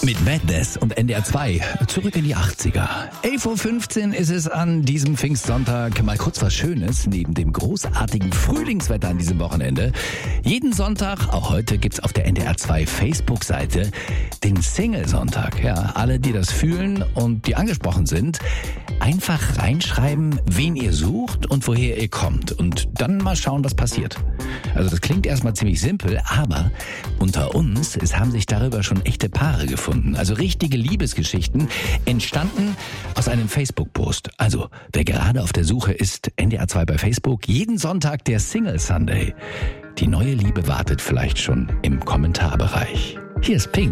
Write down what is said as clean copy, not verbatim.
Mit Madness und NDR 2 zurück in die 80er. 11.15 Uhr ist es an diesem Pfingstsonntag. Mal kurz was Schönes neben dem großartigen Frühlingswetter an diesem Wochenende. Jeden Sonntag, auch heute, gibt's auf der NDR 2 Facebook-Seite den Single-Sonntag. Ja, alle, die das fühlen und die angesprochen sind, einfach reinschreiben, wen ihr sucht und woher ihr kommt. Und dann mal schauen, was passiert. Also das klingt erstmal ziemlich simpel, aber unter uns, es haben sich darüber schon echte Paare gefunden. Also richtige Liebesgeschichten entstanden aus einem Facebook-Post. Also wer gerade auf der Suche ist, NDR 2 bei Facebook, jeden Sonntag der Single Sunday. Die neue Liebe wartet vielleicht schon im Kommentarbereich. Hier ist Pink.